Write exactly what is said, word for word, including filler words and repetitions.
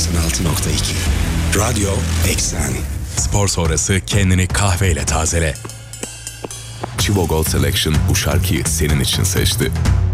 doksan altı nokta iki Radyo Eksen. Spor sonrası kendini kahveyle tazele. Chivo Gold Selection bu şarkıyı senin için seçti.